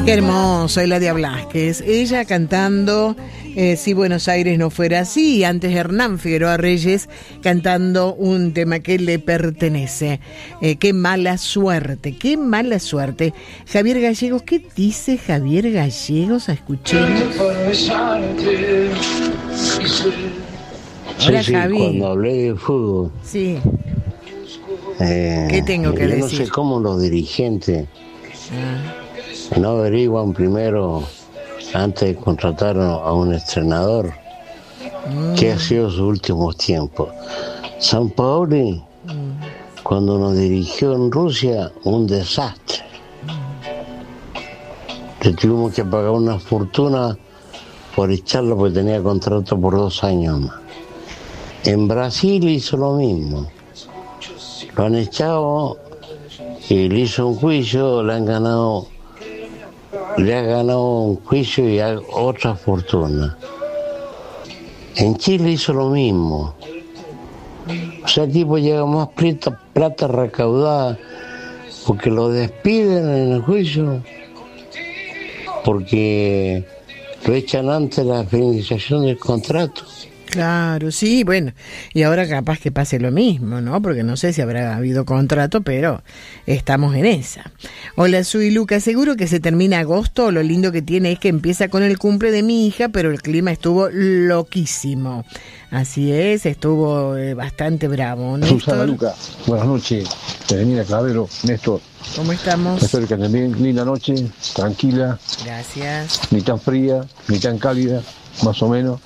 Qué hermoso, Eladia Blasquez. Ella cantando Si Buenos Aires no fuera así. Y antes Hernán Figueroa Reyes cantando un tema que le pertenece. Qué mala suerte, qué mala suerte. Javier Gallegos, ¿qué dice Javier Gallegos? Escuchemos. Hola, sí, Javi. Cuando hablé de fútbol. Sí. ¿Qué tengo que decir? No sé cómo los dirigentes no averiguan primero, antes de contratar a un entrenador, qué ha sido sus últimos tiempos. Sampaoli, cuando nos dirigió en Rusia, un desastre. Le tuvimos que pagar una fortuna por echarlo porque tenía contrato por 2 años más. En Brasil hizo lo mismo. Lo han echado y le hizo un juicio, le ha ganado un juicio y otra fortuna. En Chile hizo lo mismo. O sea, el tipo llega más plata recaudada porque lo despiden en el juicio, porque lo echan antes de la finalización del contrato. Claro, sí, bueno, y ahora capaz que pase lo mismo, ¿no? Porque no sé si habrá habido contrato, pero estamos en esa. Hola, soy Lucas, seguro que se termina agosto, lo lindo que tiene es que empieza con el cumple de mi hija, pero el clima estuvo loquísimo. Así es, estuvo bastante bravo. Susana Luca, buenas noches, Termina Clavero, Néstor. ¿Cómo estamos? Espero que también linda noche, tranquila. Gracias. Ni tan fría, ni tan cálida, más o menos.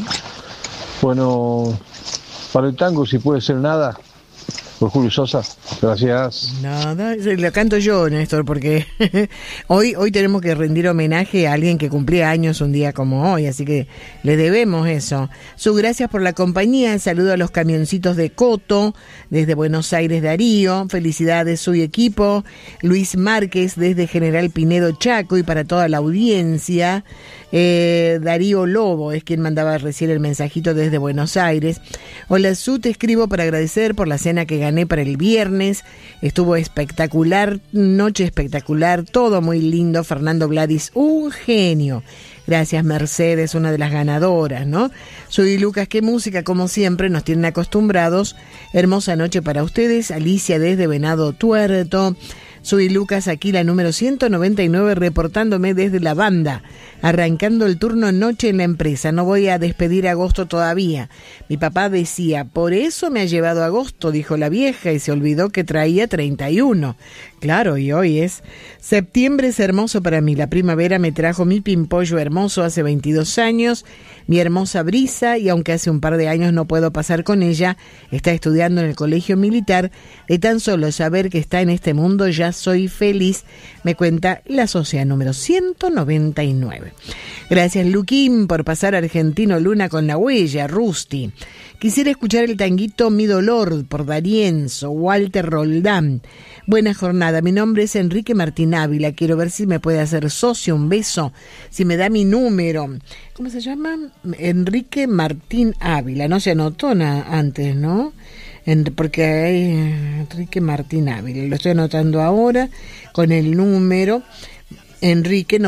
Bueno, para el tango, si puede ser nada, por Julio Sosa, gracias. Nada, lo canto yo, Néstor, porque hoy tenemos que rendir homenaje a alguien que cumplía años un día como hoy, así que le debemos eso. Su gracias por la compañía, saludo a los camioncitos de Coto, desde Buenos Aires, Darío, felicidades su equipo, Luis Márquez desde General Pinedo, Chaco, y para toda la audiencia. Darío Lobo es quien mandaba recién el mensajito desde Buenos Aires. Hola, Su, te escribo para agradecer por la cena que gané para el viernes, estuvo espectacular, noche espectacular, todo muy lindo. Fernando Gladys, un genio. Gracias, Mercedes, una de las ganadoras, ¿no? Soy Lucas, qué música, como siempre, nos tienen acostumbrados. Hermosa noche para ustedes. Alicia desde Venado Tuerto. Soy Lucas, aquí la número 199, reportándome desde la banda, arrancando el turno noche en la empresa. No voy a despedir agosto todavía. Mi papá decía, por eso me ha llevado agosto, dijo la vieja, y se olvidó que traía 31. Claro, y hoy es septiembre, es hermoso para mí. La primavera me trajo mi pimpollo hermoso hace 22 años, mi hermosa Brisa, y aunque hace un par de años no puedo pasar con ella, está estudiando en el colegio militar, de tan solo saber que está en este mundo ya soy feliz, me cuenta la socia número 199. Gracias, Luquín, por pasar Argentino Luna con la huella, Rusty. Quisiera escuchar el tanguito Mi Dolor por Darienzo, Walter Roldán. Buena jornada, mi nombre es Enrique Martín Ávila, quiero ver si me puede hacer socio, un beso, si me da mi número. ¿Cómo se llama? Enrique Martín Ávila, no se anotó antes, ¿no? Porque hay Enrique Martín Ávila, lo estoy anotando ahora con el número Enrique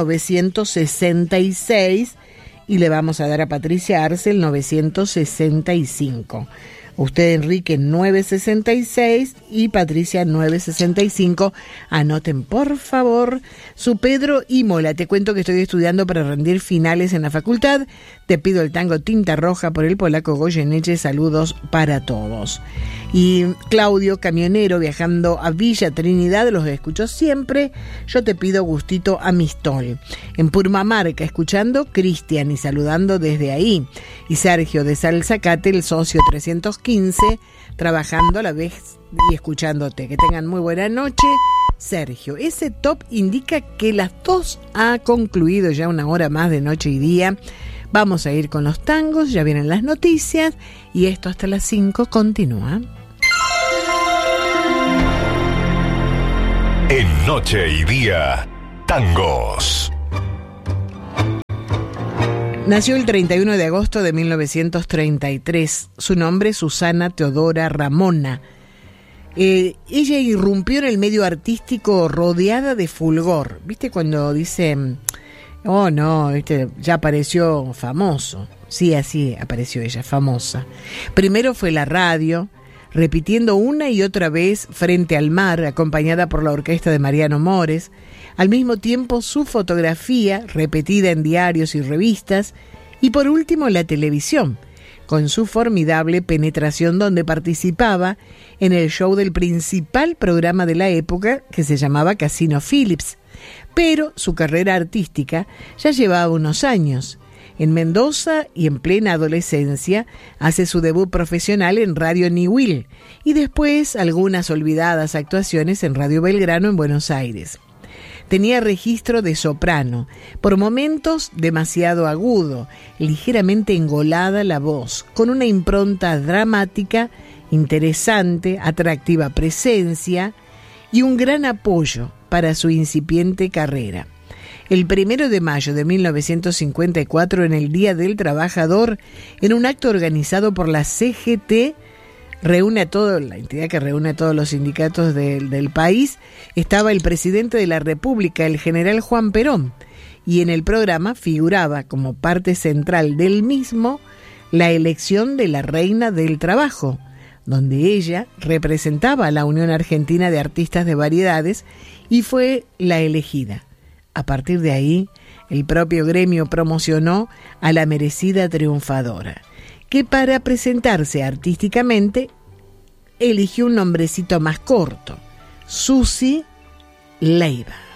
966 y le vamos a dar a Patricia Arce el 965. Usted, Enrique, 966 y Patricia 965. Anoten, por favor. Su Pedro Imola, te cuento que estoy estudiando para rendir finales en la facultad. Te pido el tango Tinta Roja por el polaco Goyeneche. Saludos para todos. Y Claudio, camionero, viajando a Villa Trinidad, los escucho siempre. Yo te pido Gustito Amistol. En Purmamarca, escuchando Cristian y saludando desde ahí. Y Sergio de Salzacate, el socio 315, trabajando a la vez y escuchándote. Que tengan muy buena noche. Sergio, ese top indica que las 2 ha concluido ya una hora más de noche y día. Vamos a ir con los tangos, ya vienen las noticias y esto hasta las 5 continúa. En Noche y Día, tangos. Nació el 31 de agosto de 1933. Su nombre, Susana Teodora Ramona. Ella irrumpió en el medio artístico rodeada de fulgor. ¿Viste cuando dicen, oh no, ya apareció famoso? Sí, así apareció ella, famosa. Primero fue la radio, repitiendo una y otra vez Frente al Mar, acompañada por la orquesta de Mariano Mores. Al mismo tiempo su fotografía, repetida en diarios y revistas. Y por último la televisión, con su formidable penetración, donde participaba en el show del principal programa de la época, que se llamaba Casino Phillips. Pero su carrera artística ya llevaba unos años. En Mendoza y en plena adolescencia hace su debut profesional en Radio Niwil y después algunas olvidadas actuaciones en Radio Belgrano en Buenos Aires. Tenía registro de soprano, por momentos demasiado agudo, ligeramente engolada la voz, con una impronta dramática, interesante, atractiva presencia y un gran apoyo para su incipiente carrera. El 1 de mayo de 1954, en el Día del Trabajador, en un acto organizado por la CGT, la entidad que reúne a todos los sindicatos del país, estaba el presidente de la República, el general Juan Perón, y en el programa figuraba como parte central del mismo la elección de la Reina del Trabajo, donde ella representaba a la Unión Argentina de Artistas de Variedades y fue la elegida. A partir de ahí, el propio gremio promocionó a la merecida triunfadora, que para presentarse artísticamente eligió un nombrecito más corto, Susi Leiva.